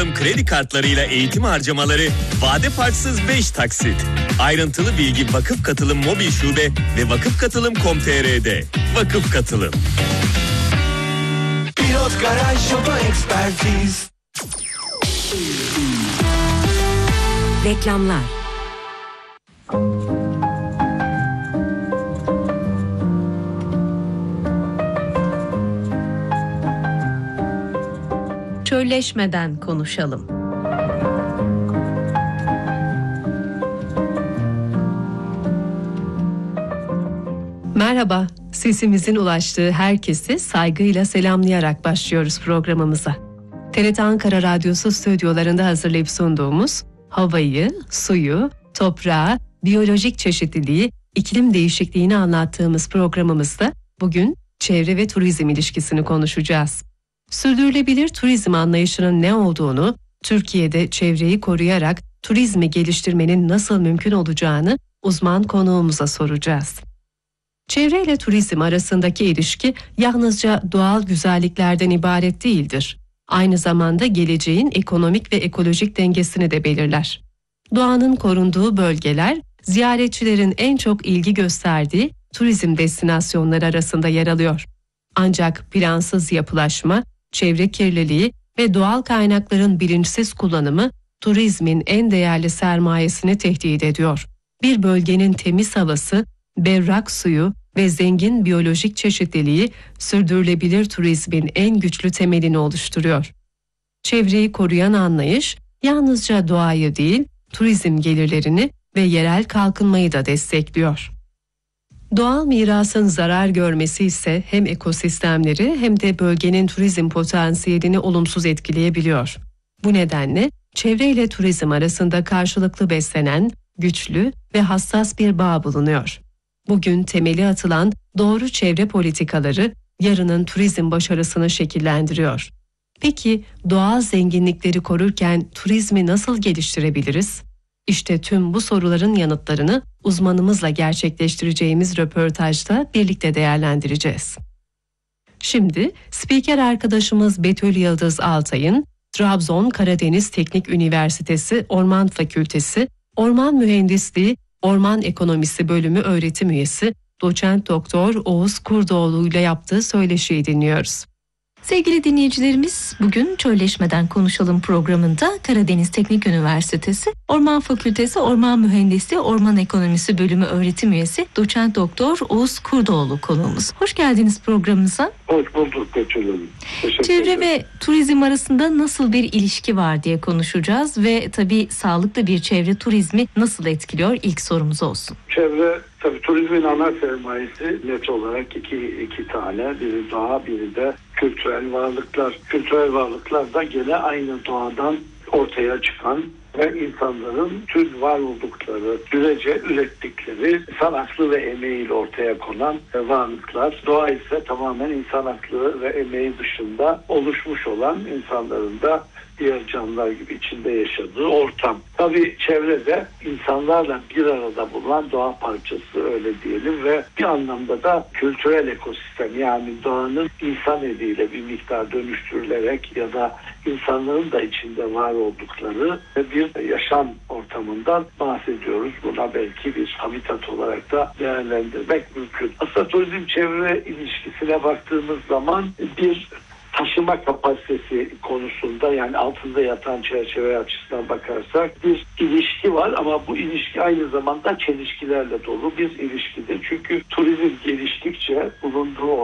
Platinum kredi kartlarıyla eğitim harcamaları vade farksız 5 taksit. Ayrıntılı bilgi Vakıf Katılım Mobil Şube ve vakıfkatılım.com.tr'de. Vakıf Katılım. Pilot Garaj Yapı Ekspertiz. Reklamlar. Çölleşmeden konuşalım. Merhaba, sesimizin ulaştığı herkesi saygıyla selamlayarak başlıyoruz programımıza. TRT Ankara Radyosu stüdyolarında hazırlayıp sunduğumuz havayı, suyu, toprağı, biyolojik çeşitliliği, iklim değişikliğini anlattığımız programımızda bugün çevre ve turizm ilişkisini konuşacağız. Sürdürülebilir turizm anlayışının ne olduğunu, Türkiye'de çevreyi koruyarak turizmi geliştirmenin nasıl mümkün olacağını uzman konuğumuza soracağız. Çevre ile turizm arasındaki ilişki yalnızca doğal güzelliklerden ibaret değildir. Aynı zamanda geleceğin ekonomik ve ekolojik dengesini de belirler. Doğanın korunduğu bölgeler, ziyaretçilerin en çok ilgi gösterdiği turizm destinasyonları arasında yer alıyor. Ancak plansız yapılaşma, çevre kirliliği ve doğal kaynakların bilinçsiz kullanımı turizmin en değerli sermayesini tehdit ediyor. Bir bölgenin temiz havası, berrak suyu ve zengin biyolojik çeşitliliği sürdürülebilir turizmin en güçlü temelini oluşturuyor. Çevreyi koruyan anlayış yalnızca doğayı değil, turizm gelirlerini ve yerel kalkınmayı da destekliyor. Doğal mirasın zarar görmesi ise hem ekosistemleri hem de bölgenin turizm potansiyelini olumsuz etkileyebiliyor. Bu nedenle çevre ile turizm arasında karşılıklı beslenen, güçlü ve hassas bir bağ bulunuyor. Bugün temeli atılan doğru çevre politikaları yarının turizm başarısını şekillendiriyor. Peki doğal zenginlikleri korurken turizmi nasıl geliştirebiliriz? İşte tüm bu soruların yanıtlarını uzmanımızla gerçekleştireceğimiz röportajda birlikte değerlendireceğiz. Şimdi spiker arkadaşımız Betül Yıldız Altay'ın Trabzon Karadeniz Teknik Üniversitesi Orman Fakültesi Orman Mühendisliği Orman Ekonomisi Bölümü öğretim üyesi Doçent Doktor Oğuz Kurdoğlu ile yaptığı söyleşiyi dinliyoruz. Sevgili dinleyicilerimiz, bugün Çölleşmeden Konuşalım programında Karadeniz Teknik Üniversitesi Orman Fakültesi Orman Mühendisliği Orman Ekonomisi Bölümü öğretim üyesi Doçent Doktor Oğuz Kurdoğlu konuğumuz. Hoş geldiniz programımıza. Hoş bulduk Betül Hanım. Çevre ve turizm arasında nasıl bir ilişki var diye konuşacağız ve tabii sağlıklı bir çevre turizmi nasıl etkiliyor ilk sorumuz olsun. Çevre tabii turizmin ana sermayesi net olarak iki tane. Biri doğa, biri de kültürel varlıklar. Kültürel varlıklar da gene aynı doğadan ortaya çıkan ve insanların tüm var oldukları, sürece ürettikleri insan aklı ve emeğiyle ortaya konan varlıklar. Doğa ise tamamen insan aklı ve emeği dışında oluşmuş olan insanların da diğer canlılar gibi içinde yaşadığı ortam. Tabii çevrede insanlarla bir arada bulunan doğa parçası öyle diyelim ve bir anlamda da kültürel ekosistem, yani doğanın insan eliyle bir miktar dönüştürülerek ya da insanların da içinde var oldukları bir yaşam ortamından bahsediyoruz. Buna belki bir habitat olarak da değerlendirmek mümkün. Aslında turizm çevre ilişkisine baktığımız zaman bir taşıma kapasitesi konusunda, yani altında yatan çerçeve açısından bakarsak bir ilişki var ama bu ilişki aynı zamanda çelişkilerle dolu bir ilişkidir. Çünkü turizm geliştikçe bulunduğu